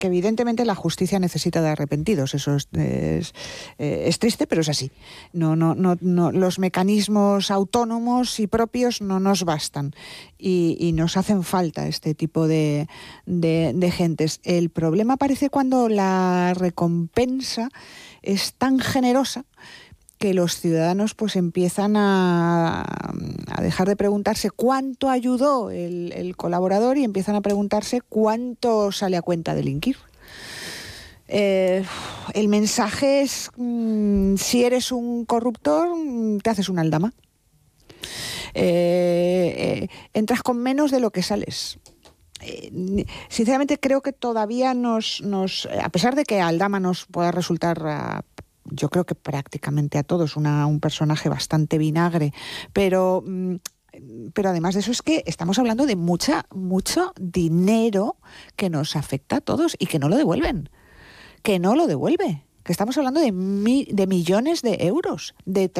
que evidentemente la justicia necesita de arrepentidos. Eso es triste, pero es así. No, los mecanismos autónomos y propios no nos bastan y nos hacen falta este tipo de gentes. El problema aparece cuando la recompensa es tan generosa que los ciudadanos pues empiezan a dejar de preguntarse cuánto ayudó el colaborador y empiezan a preguntarse cuánto sale a cuenta delinquir. El mensaje es, si eres un corruptor, te haces una aldama. Entras con menos de lo que sales. Sinceramente creo que todavía a pesar de que Aldama nos pueda resultar... yo creo que prácticamente a todos un personaje bastante vinagre, pero además de eso es que estamos hablando de mucho dinero que nos afecta a todos y que no lo devuelven, que estamos hablando de millones de euros, de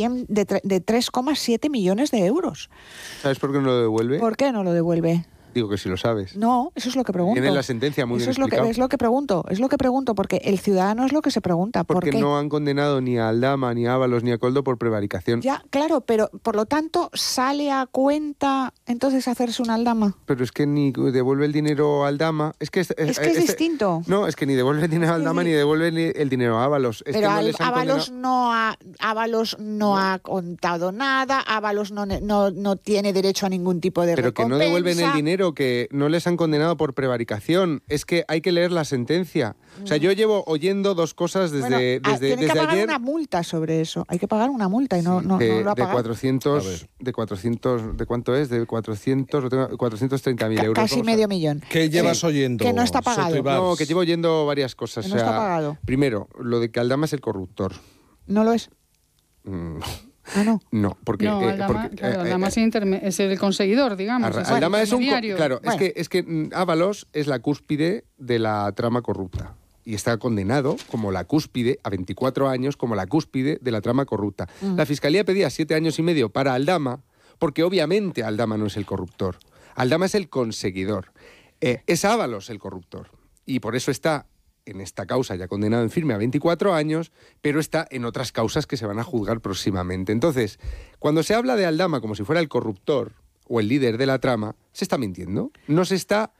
3,7 millones de euros. ¿Sabes por qué no lo devuelve? ¿Por qué no lo devuelve? Digo que si lo sabes. No, eso es lo que pregunto. Tiene la sentencia muy bien explicado. Es lo que pregunto, porque el ciudadano es lo que se pregunta. Porque no han condenado ni a Aldama, ni a Ábalos, ni a Koldo por prevaricación. Ya, claro, pero por lo tanto sale a cuenta entonces hacerse una Aldama. Pero es que ni devuelve el dinero a Aldama. Es que es distinto. No, es que ni devuelve el dinero a Aldama ni devuelve el dinero a Ábalos. Pero Ábalos no ha contado nada, Ábalos no tiene derecho a ningún tipo de recompensa. Pero que no devuelven el dinero, que no les han condenado por prevaricación. Es que hay que leer la sentencia. O sea, yo llevo oyendo dos cosas desde tienen que pagar ayer. Una multa sobre eso. Hay que pagar una multa y no lo ha pagado. ¿De cuánto es? De 430.000 euros. Casi medio millón. ¿Qué llevas oyendo? Que no está pagado. No, que llevo oyendo varias cosas. Que no está pagado. Primero, lo de que Aldama es el corruptor. ¿No lo es? Ah, no. No, porque... No, Aldama es el conseguidor, digamos. Aldama es un... Claro, bueno. es que Ábalos es la cúspide de la trama corrupta. Y está condenado como la cúspide, a 24 años, como la cúspide de la trama corrupta. La Fiscalía pedía 7 años y medio para Aldama, porque obviamente Aldama no es el corruptor. Aldama es el conseguidor. Es Ábalos el corruptor. Y por eso está en esta causa ya condenado en firme a 24 años, pero está en otras causas que se van a juzgar próximamente. Entonces, cuando se habla de Aldama como si fuera el corruptor o el líder de la trama, se está mintiendo. No se está...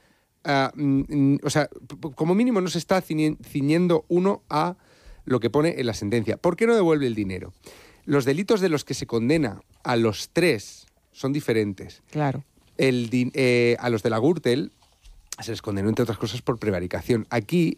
como mínimo no se está ciñendo uno a lo que pone en la sentencia. ¿Por qué no devuelve el dinero? Los delitos de los que se condena a los 3 son diferentes. Claro. A los de la Gürtel se les condenó, entre otras cosas, por prevaricación. Aquí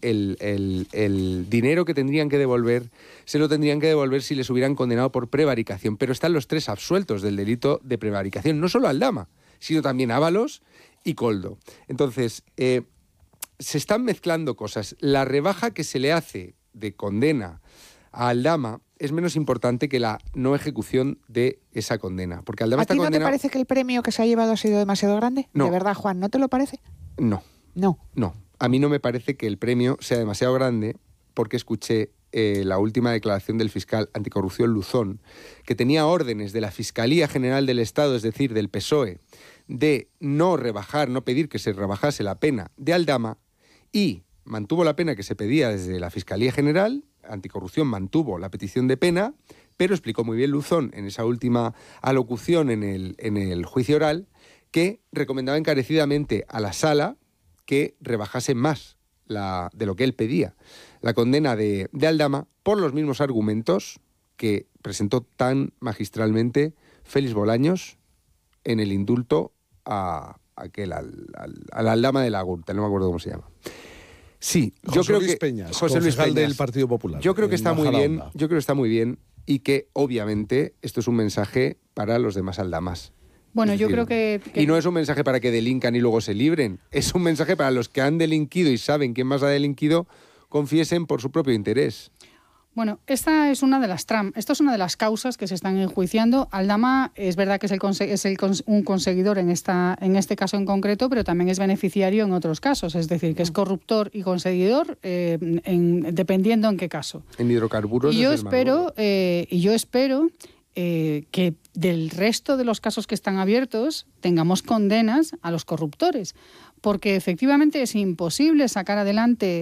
el dinero que tendrían que devolver se lo tendrían que devolver si les hubieran condenado por prevaricación. Pero están los 3 absueltos del delito de prevaricación. No solo Aldama, sino también Ábalos y Koldo. Entonces, se están mezclando cosas. La rebaja que se le hace de condena a Aldama es menos importante que la no ejecución de esa condena. Porque Aldama está condenado... ¿A ti no te parece que el premio que se ha llevado ha sido demasiado grande? No. ¿De verdad, Juan? ¿No te lo parece? No. A mí no me parece que el premio sea demasiado grande, porque escuché la última declaración del fiscal anticorrupción Luzón, que tenía órdenes de la Fiscalía General del Estado, es decir, del PSOE, de no pedir que se rebajase la pena de Aldama, y mantuvo la pena que se pedía desde la Fiscalía General. Anticorrupción mantuvo la petición de pena, pero explicó muy bien Luzón en esa última alocución en el juicio oral que recomendaba encarecidamente a la Sala que rebajase más de lo que él pedía la condena de Aldama por los mismos argumentos que presentó tan magistralmente Félix Bolaños en el indulto a la Aldama de la Gürtel, no me acuerdo cómo se llama. Sí, José Luis Peñas, concejal del Partido Popular. Yo creo que está muy bien. Yo creo que está muy bien y que obviamente esto es un mensaje para los demás Aldamas. Bueno, yo creo que... Y no es un mensaje para que delincan y luego se libren. Es un mensaje para los que han delinquido y saben quién más ha delinquido, confiesen por su propio interés. Bueno, esta es una de las causas que se están enjuiciando. Aldama es verdad que es un conseguidor en este caso en concreto, pero también es beneficiario en otros casos. Es decir, que es corruptor y conseguidor dependiendo en qué caso. En hidrocarburos. Y yo espero que del resto de los casos que están abiertos tengamos condenas a los corruptores. porque efectivamente es imposible sacar adelante